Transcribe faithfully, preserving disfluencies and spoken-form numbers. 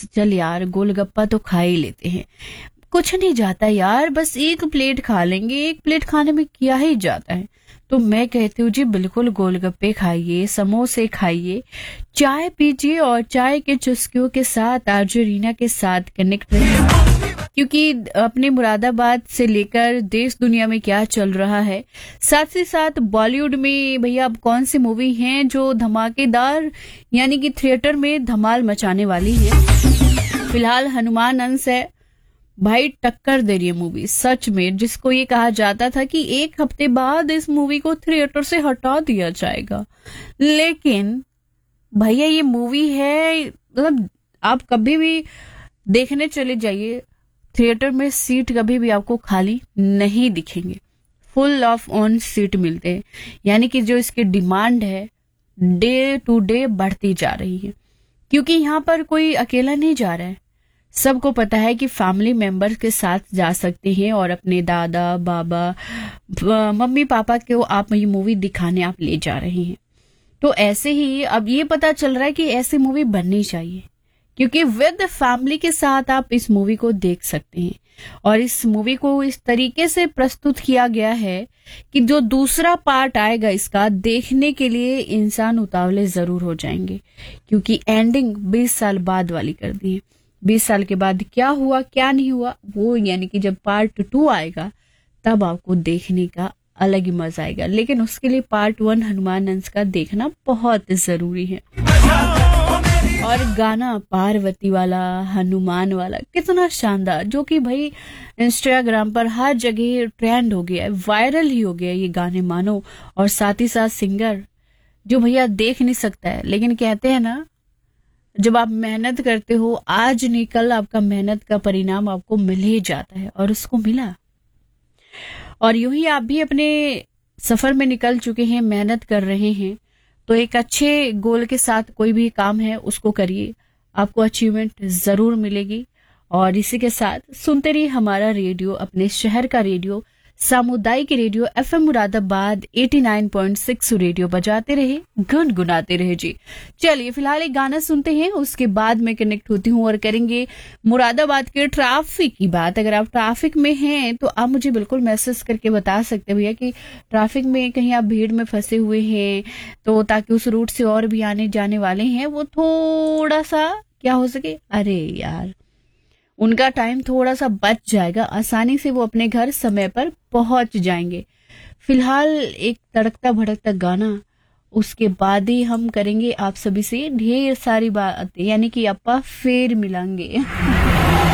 चल यार गोलगप्पा तो खा ही लेते हैं, कुछ नहीं जाता यार, बस एक प्लेट खा लेंगे, एक प्लेट खाने में क्या ही जाता है। तो मैं कहती हूँ जी बिल्कुल गोलगप्पे खाइए, समोसे खाइए, चाय पीजिए और चाय के चुस्कियों के साथ आरजे रीना के साथ कनेक्ट रहिए, क्योंकि अपने मुरादाबाद से लेकर देश दुनिया में क्या चल रहा है, साथ ही साथ बॉलीवुड में भैया अब कौन सी मूवी हैं जो धमाकेदार यानी कि थिएटर में धमाल मचाने वाली है। फिलहाल हनुमान अंश है भाई, टक्कर दे रही है मूवी सच में, जिसको ये कहा जाता था कि एक हफ्ते बाद इस मूवी को थिएटर से हटा दिया जाएगा, लेकिन भैया ये मूवी है, मतलब आप कभी भी देखने चले जाइए, थिएटर में सीट कभी भी आपको खाली नहीं दिखेंगे, फुल ऑफ ऑन सीट मिलते हैं, यानी कि जो इसकी डिमांड है डे टू डे बढ़ती जा रही है, क्योंकि यहाँ पर कोई अकेला नहीं जा रहा है, सबको पता है कि फैमिली मेंबर्स के साथ जा सकते हैं और अपने दादा बाबा मम्मी पापा को आप ये मूवी दिखाने आप ले जा रहे हैं। तो ऐसे ही अब ये पता चल रहा है कि ऐसी मूवी बननी चाहिए, क्योंकि विद फैमिली के साथ आप इस मूवी को देख सकते हैं, और इस मूवी को इस तरीके से प्रस्तुत किया गया है कि जो दूसरा पार्ट आएगा इसका देखने के लिए इंसान उतावले जरूर हो जाएंगे, क्योंकि एंडिंग बीस साल बाद वाली कर दी है। बीस साल के बाद क्या हुआ क्या नहीं हुआ वो, यानी कि जब पार्ट टू आएगा तब आपको देखने का अलग ही मजा आएगा, लेकिन उसके लिए पार्ट वन हनुमान अंश का देखना बहुत जरूरी है। और गाना पार्वती वाला हनुमान वाला कितना शानदार, जो कि भाई इंस्टाग्राम पर हर जगह ट्रेंड हो गया है, वायरल ही हो गया ये गाने मानो, और साथ ही साथ सिंगर जो भैया देख नहीं सकता है, लेकिन कहते हैं ना जब आप मेहनत करते हो आज नहीं कल आपका मेहनत का परिणाम आपको मिल ही जाता है, और उसको मिला। और यूं ही आप भी अपने सफर में निकल चुके हैं, मेहनत कर रहे हैं, तो एक अच्छे गोल के साथ कोई भी काम है उसको करिए, आपको अचीवमेंट जरूर मिलेगी। और इसी के साथ सुनते रहिए हमारा रेडियो, अपने शहर का रेडियो, सामुदायिक रेडियो एफएम मुरादाबाद नवासी पॉइंट छह रेडियो बजाते रहे, गुनगुनाते रहे जी। चलिए फिलहाल एक गाना सुनते हैं, उसके बाद मैं कनेक्ट होती हूँ और करेंगे मुरादाबाद के ट्रैफिक की बात। अगर आप ट्रैफिक में हैं तो आप मुझे बिल्कुल मैसेज करके बता सकते हैं भैया कि ट्रैफिक में कहीं आप भीड़ में फंसे हुए हैं, तो ताकि उस रूट से और भी आने जाने वाले हैं वो थोड़ा सा क्या हो सके, अरे यार उनका टाइम थोड़ा सा बच जाएगा, आसानी से वो अपने घर समय पर पहुंच जाएंगे। फिलहाल एक तड़कता भड़कता गाना, उसके बाद ही हम करेंगे आप सभी से ढेर सारी बातें, यानी कि अपा फिर मिलेंगे।